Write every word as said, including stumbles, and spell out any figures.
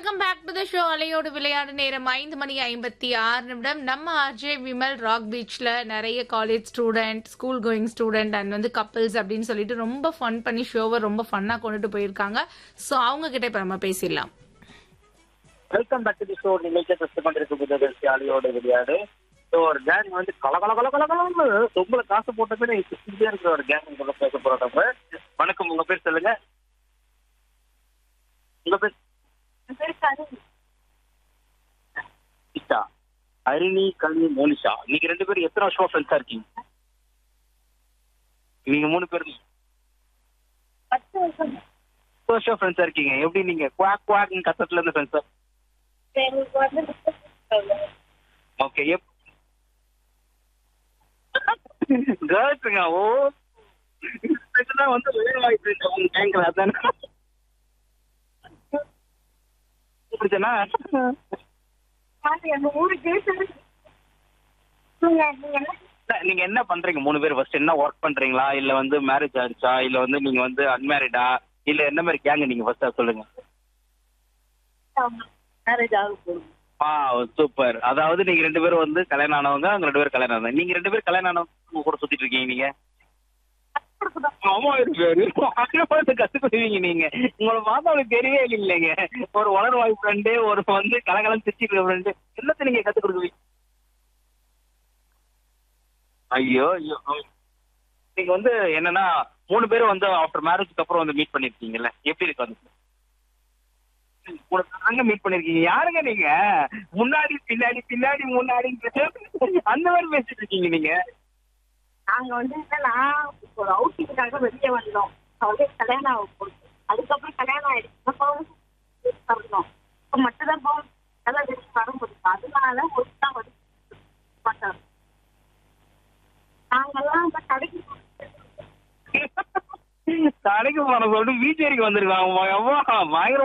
Welcome back to the show. அலையோடு விளையாடு நேரம் ஐந்து மணி ஐம்பத்தி ஆறு நிமிடம். நம்ம ஆர்ஜே விமல் ராக் பீச்ல நிறைய college student, school going student and வந்து கப்பிள்ஸ் அப்படின்னு சொல்லிட்டு ரொம்ப ஃபன் பண்ணி ஷோவை ரொம்ப ஃபன்னா கொண்டுட்டு போயிருக்காங்க. ஸோ அவங்க கிட்ட இப்ப நம்ம பேசிடலாம். Welcome back to the show. நிகழ்ச்சியை டெஸ்ட் பண்ணிருக்கு புது அலையோடு விளையாடு. ஸோ ஒரு கேங் வந்து கல கல கல கல கலன்னு ரொம்ப காசு போட்ட பேர் சுத்திட்டே இருக்கிற ஒரு கேங் கூட பேச போறோம். வணக்கம், உங்க பேர் சொல்லுங்க. உங்க பேர் இஷா, அரிணி, கல்வி, மோனிஷா. நீங்க ரெண்டு பேரும் எத்தனை வருஷமா ஃப்ரெண்ட்ஸா இருக்கீங்க? நீங்க மூணு பேரும் பத்து வருஷம் ஃப்ரெண்ட்ஸா இருக்கீங்க. எப்படி நீங்க குவாக் குவாக் கத்தத்துல இருந்து ஃப்ரெண்ட்ஸா? ஓகே. கேர்ள்ஸுங்க. ஓ, வந்து வேலை வாய்ப்பு உங்க கேங்கல அதானே பிடிச்சனா? நீங்க என்ன பண்றீங்க மூணு பேர்? ஃபர்ஸ்ட் என்ன ஒர்க் பண்றீங்களா, இல்ல வந்து மேரேஜ் ஆயிடுச்சா, இல்ல வந்து நீங்க வந்து அன்மேரிடா, இல்ல என்ன மாதிரி கேங்க நீங்க ஃபர்ஸ்ட் சொல்லுங்க. மேரேஜ் ஆகும். ஆ, சூப்பர். அதாவது நீங்க ரெண்டு பேரும் வந்து கல்யாணம் ஆனவங்க, அவங்க ரெண்டு பேரும் கல்யாணம் ஆனவங்க. நீங்க ரெண்டு பேரும் கல்யாணம் ஆனவங்க கூட சுத்திட்டு இருக்கீங்க நீங்க. ஆமா, கத்துக்குவீங்க நீங்க. உங்களை பார்த்தா அவளுக்கு தெரியவே இல்லைங்க. ஒரு வளர் வாய் ஃப்ரெண்டு, ஒரு வந்து கலகலம் சிரிச்சிருக்க ஃப்ரெண்டு, எல்லாத்தையும் நீங்க கத்து கொடுக்குவீங்க. ஐயோ ஐயோ. நீங்க வந்து என்னன்னா மூணு பேரும் வந்து ஆஃப்டர் மேரேஜ்க்கு அப்புறம் வந்து மீட் பண்ணிருக்கீங்கல்ல, எப்படி இருக்கு வந்து? மூணு பேருங்க மீட் பண்ணிருக்கீங்க. யாருங்க நீங்க? முன்னாடி பின்னாடி பின்னாடி முன்னாடி அந்த மாதிரி பேசிட்டு இருக்கீங்க நீங்க. நாங்க வந்து நான் ஒரு அவுட்டிங்காக வெளியே வந்தோம். அவரே கல்யாணம் ஆக போகுது. அதுக்கப்புறம் கல்யாணம் ஆயிடுச்சு. வரணும் இப்போ மட்டும் தான் போகணும். நல்லா வெளியே வர முடியும். அதனால ஒரு தான் வந்து மாட்டாங்க. நாங்கெல்லாம் இந்த கடைக்கு கடைக்கு போன சொல்லிட்டு வீச்சேரிக்கு வந்திருக்காங்க. பயங்கர